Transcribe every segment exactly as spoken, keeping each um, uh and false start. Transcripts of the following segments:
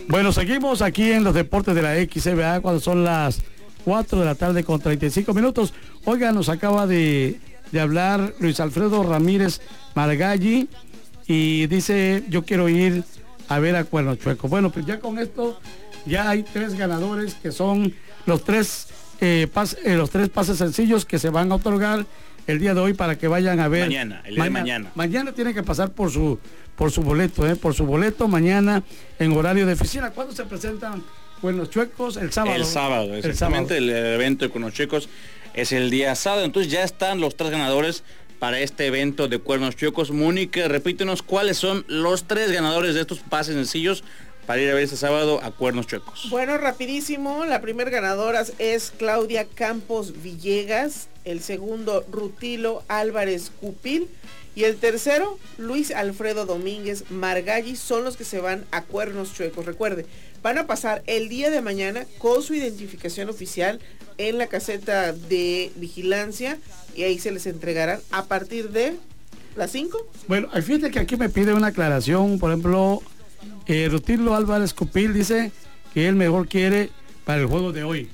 Bueno, seguimos aquí en los deportes de la X C B A cuando son las cuatro de la tarde con treinta y cinco minutos. Oiga, nos acaba de, de hablar Luis Alfredo Ramírez Margalli y dice, yo quiero ir a ver a Cuernos Chuecos. Bueno, pues ya con esto ya hay tres ganadores que son los tres, eh, pas, eh, los tres pases sencillos que se van a otorgar el día de hoy para que vayan a ver. Mañana, el día mañana, de mañana. Mañana tienen que pasar por su por su boleto, eh, por su boleto mañana en horario de oficina. ¿Cuándo se presentan Cuernos Chuecos? El sábado. El sábado, exactamente. El, sábado. el evento de Cuernos Chuecos es el día sábado. Entonces ya están los tres ganadores para este evento de Cuernos Chuecos. Mónica, repítenos cuáles son los tres ganadores de estos pases sencillos para ir a ver este sábado a Cuernos Chuecos. Bueno, rapidísimo, la primera ganadora es Claudia Campos Villegas, el segundo Rutilo Álvarez Cupil y el tercero Luis Alfredo Domínguez Margalli son los que se van a Cuernos Chuecos. Recuerde, van a pasar el día de mañana con su identificación oficial en la caseta de vigilancia y ahí se les entregarán a partir de las cinco. Bueno, fíjate que aquí me pide una aclaración, por ejemplo, eh, Rutilo Álvarez Cupil dice que él mejor quiere para el juego de hoy.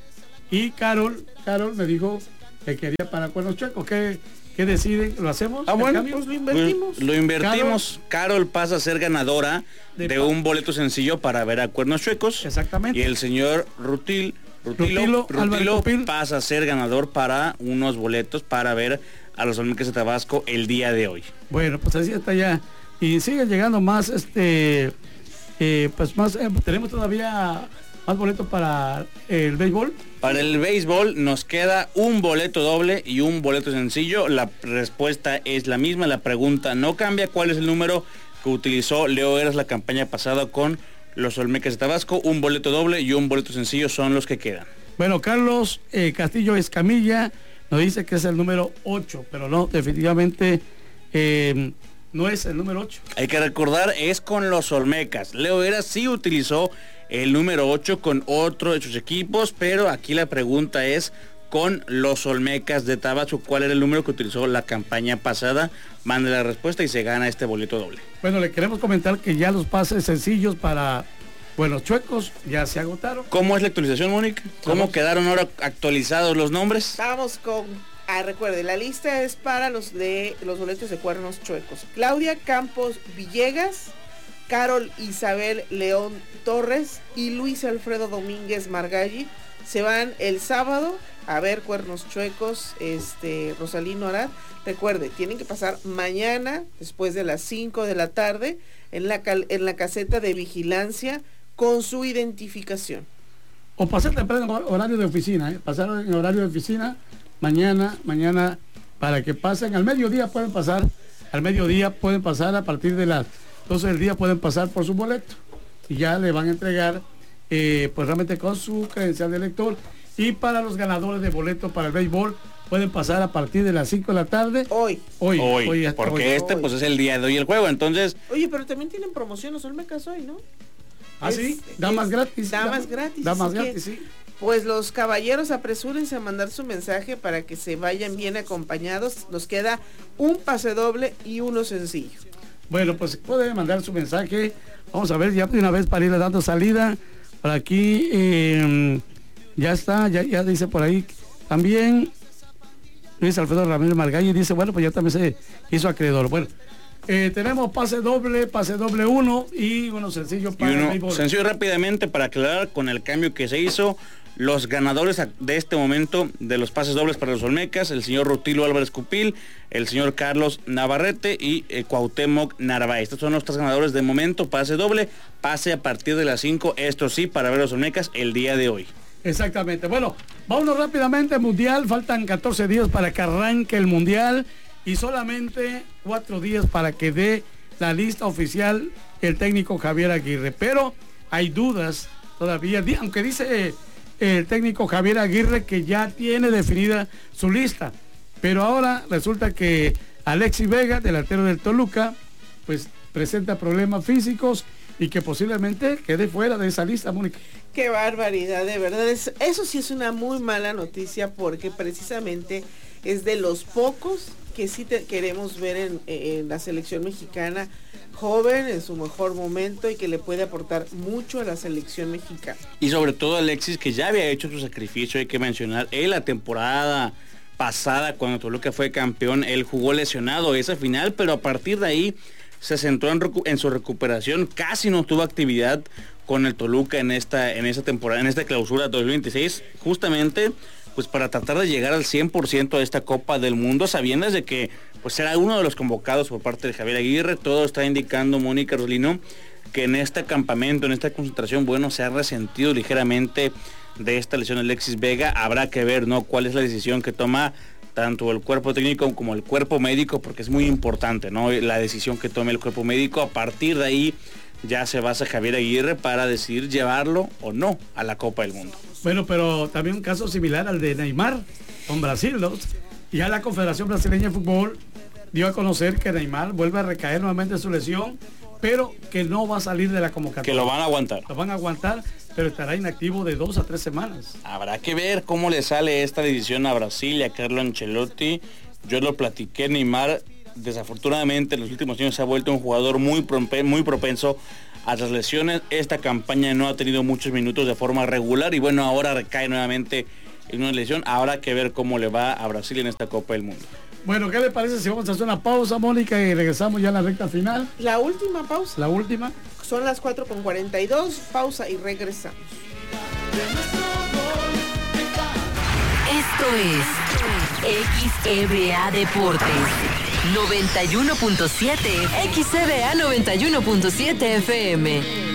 Y Carol, Carol me dijo que quería para Cuernos Chuecos. ¿Qué, qué deciden? ¿Lo hacemos? Ah, bueno, pues lo invertimos. Lo, lo invertimos. Carol, Carol pasa a ser ganadora de, de un boleto sencillo para ver a Cuernos Chuecos. Exactamente. Y el señor Rutil, Rutilo, Rutilo, Rutilo pasa a ser ganador para unos boletos para ver a los Olmecas de Tabasco el día de hoy. Bueno, pues así está ya. Y siguen llegando más, este, eh, pues más, eh, tenemos todavía más boletos para el béisbol. Para el béisbol nos queda un boleto doble y un boleto sencillo. La respuesta es la misma, la pregunta no cambia. ¿Cuál es el número que utilizó Leo Eras la campaña pasada con los Olmecas de Tabasco? Un boleto doble y un boleto sencillo son los que quedan. Bueno, Carlos eh, Castillo Escamilla nos dice que es el número ocho, pero no, definitivamente eh, no es el número ocho. Hay que recordar, es con los Olmecas. Leo Eras sí utilizó el número ocho con otro de sus equipos, pero aquí la pregunta es con los Olmecas de Tabasco. ¿Cuál era el número que utilizó la campaña pasada? Mande la respuesta y se gana este boleto doble. Bueno, le queremos comentar que ya los pases sencillos para Cuernos Chuecos ya se agotaron. ¿Cómo es la actualización, Mónica? ¿Cómo Vamos. quedaron ahora actualizados los nombres? Vamos con, ah, recuerde, la lista es para los de los boletos de Cuernos Chuecos. Claudia Campos Villegas, Carol Isabel León Torres y Luis Alfredo Domínguez Margalli se van el sábado a ver Cuernos Chuecos, este Rosalino Arad. Recuerde, tienen que pasar mañana después de las cinco de la tarde en la cal, en la caseta de vigilancia con su identificación. O pasar temprano en horario de oficina, ¿eh? Pasar en horario de oficina mañana, mañana para que pasen al mediodía, pueden pasar, al mediodía pueden pasar a partir de las doce del día, pueden pasar por su boleto y ya le van a entregar eh, pues realmente con su credencial de lector. Y para los ganadores de boleto para el béisbol pueden pasar a partir de las cinco de la tarde. Hoy. Hoy, hoy, hoy porque hoy. este pues es el día de hoy el juego, entonces. Oye, pero también tienen promoción los Olmecas hoy, ¿no? Ah, es, sí, damas gratis. Damas gratis. Damas gratis, sí. Pues los caballeros apresúrense a mandar su mensaje para que se vayan bien acompañados. Nos queda un pase doble y uno sencillo. Bueno, pues puede mandar su mensaje. Vamos a ver ya de una vez para irle dando salida. Por aquí eh, ya está, ya, ya dice por ahí también Luis Alfredo Ramírez Margalli dice, bueno, pues ya también se hizo acreedor. Bueno, eh, tenemos pase doble, pase doble uno y uno sencillo para y uno el béisbol. Sencillo rápidamente para aclarar con el cambio que se hizo. Los ganadores de este momento de los pases dobles para los Olmecas, el señor Rutilo Álvarez Cupil, el señor Carlos Navarrete y eh, Cuauhtémoc Narváez. Estos son los tres ganadores de momento, pase doble, pase a partir de las cinco, esto sí, para ver a los Olmecas el día de hoy. Exactamente. Bueno, vámonos rápidamente al Mundial, faltan catorce días para que arranque el Mundial y solamente cuatro días para que dé la lista oficial el técnico Javier Aguirre, pero hay dudas todavía, aunque dice el técnico Javier Aguirre que ya tiene definida su lista, pero ahora resulta que Alexis Vega, delantero del Toluca, pues presenta problemas físicos y que posiblemente quede fuera de esa lista, Mónica. Qué barbaridad, de verdad, es, eso sí es una muy mala noticia porque precisamente es de los pocos que sí te queremos ver en, en la selección mexicana, joven, en su mejor momento y que le puede aportar mucho a la selección mexicana. Y sobre todo Alexis, que ya había hecho su sacrificio, hay que mencionar, él la temporada pasada, cuando Toluca fue campeón, él jugó lesionado esa final, pero a partir de ahí se centró en, recu- en su recuperación, casi no tuvo actividad con el Toluca en esta, en esta temporada, en esta clausura dos mil veintiséis, justamente pues para tratar de llegar al cien por ciento a esta Copa del Mundo, sabiendo de que pues era uno de los convocados por parte de Javier Aguirre. Todo está indicando, Mónica Roslino, que en este campamento, en esta concentración, bueno, se ha resentido ligeramente de esta lesión Alexis Vega. Habrá que ver, ¿no?, cuál es la decisión que toma tanto el cuerpo técnico como el cuerpo médico, porque es muy importante, ¿no?, la decisión que tome el cuerpo médico. A partir de ahí ya se basa Javier Aguirre para decidir llevarlo o no a la Copa del Mundo. Bueno, pero también un caso similar al de Neymar con Brasil, ¿no? Ya la Confederación Brasileña de Fútbol dio a conocer que Neymar vuelve a recaer nuevamente en su lesión, pero que no va a salir de la convocatoria. Que lo van a aguantar. Lo van a aguantar, pero estará inactivo de dos a tres semanas. Habrá que ver cómo le sale esta decisión a Brasil y a Carlo Ancelotti. Yo lo platiqué, Neymar desafortunadamente en los últimos años se ha vuelto un jugador muy, muy propenso a las lesiones. Esta campaña no ha tenido muchos minutos de forma regular y bueno, ahora recae nuevamente en una lesión. Habrá que ver cómo le va a Brasil en esta Copa del Mundo. Bueno, ¿qué le parece si vamos a hacer una pausa, Mónica, y regresamos ya a la recta final? La última pausa. La última. Son las cuatro con cuarenta y dos, pausa y regresamos. Esto es X E B A Deportes noventa y uno punto siete, X E B A noventa y uno punto siete F M.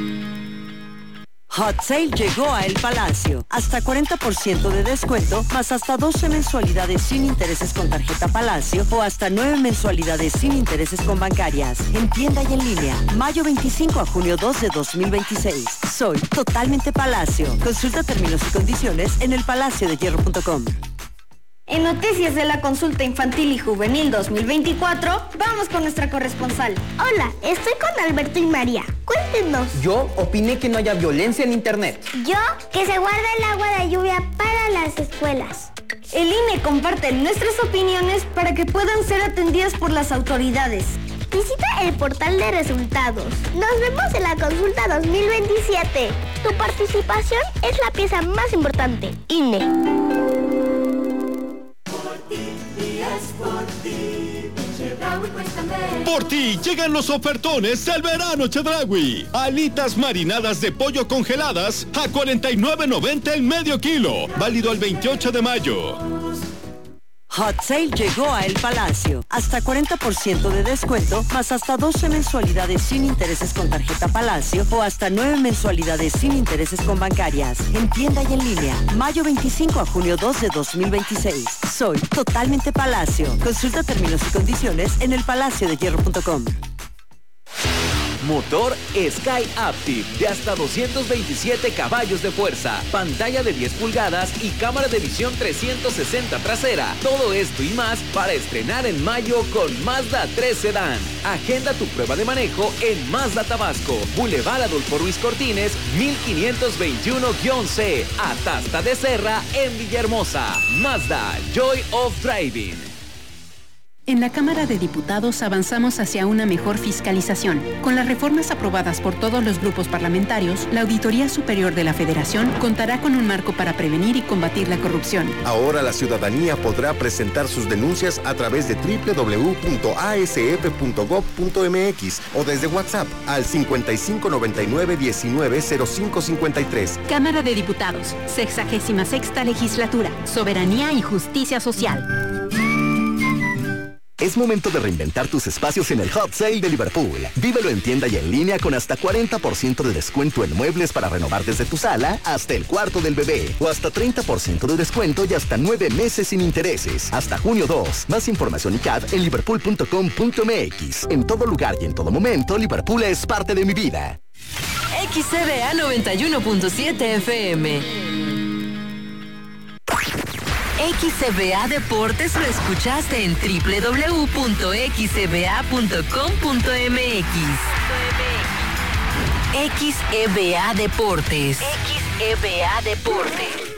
Hot Sale llegó a El Palacio. Hasta cuarenta por ciento de descuento, más hasta doce mensualidades sin intereses con tarjeta Palacio o hasta nueve mensualidades sin intereses con bancarias. En tienda y en línea. Mayo veinticinco a junio dos de dos mil veintiséis. Soy totalmente Palacio. Consulta términos y condiciones en el palacio de hierro punto com. En noticias de la consulta infantil y juvenil dos mil veinticuatro, vamos con nuestra corresponsal. Hola, estoy con Alberto y María. Cuéntenos. Yo opiné que no haya violencia en internet. Yo, que se guarda el agua de lluvia para las escuelas. El I N E comparte nuestras opiniones para que puedan ser atendidas por las autoridades. Visita el portal de resultados. Nos vemos en la consulta dos mil veintisiete. Tu participación es la pieza más importante. I N E. Por ti llegan los ofertones del verano Chedraui. Alitas marinadas de pollo congeladas a cuarenta y nueve noventa el medio kilo. Válido el veintiocho de mayo. Hot Sale llegó a El Palacio. Hasta cuarenta por ciento de descuento, más hasta doce mensualidades sin intereses con tarjeta Palacio o hasta nueve mensualidades sin intereses con bancarias. En tienda y en línea. Mayo veinticinco a junio dos de dos mil veintiséis. Soy totalmente Palacio. Consulta términos y condiciones en el palacio de hierro punto com. Motor Sky Active de hasta doscientos veintisiete caballos de fuerza, pantalla de diez pulgadas y cámara de visión trescientos sesenta trasera. Todo esto y más para estrenar en mayo con Mazda tres Sedán. Agenda tu prueba de manejo en Mazda Tabasco, Boulevard Adolfo Ruiz Cortines, mil quinientos veintiuno C, Atasta de Serra en Villahermosa. Mazda, Joy of Driving. En la Cámara de Diputados avanzamos hacia una mejor fiscalización. Con las reformas aprobadas por todos los grupos parlamentarios, la Auditoría Superior de la Federación contará con un marco para prevenir y combatir la corrupción. Ahora la ciudadanía podrá presentar sus denuncias a través de doble u doble u doble u punto a s f punto gob punto m x o desde WhatsApp al cincuenta y cinco noventa y nueve diecinueve cero cinco cincuenta y tres. Cámara de Diputados, sexagésima sexta legislatura, soberanía y justicia social. Es momento de reinventar tus espacios en el Hot Sale de Liverpool. Vívelo en tienda y en línea con hasta cuarenta por ciento de descuento en muebles para renovar desde tu sala hasta el cuarto del bebé. O hasta treinta por ciento de descuento y hasta nueve meses sin intereses. Hasta junio dos. Más información y C A D en liverpool punto com punto m x. En todo lugar y en todo momento, Liverpool es parte de mi vida. X E B A noventa y uno punto siete F M. X E B A Deportes lo escuchaste en doble u doble u doble u punto x e b a punto com punto m x. X E B A Deportes. X E B A Deportes.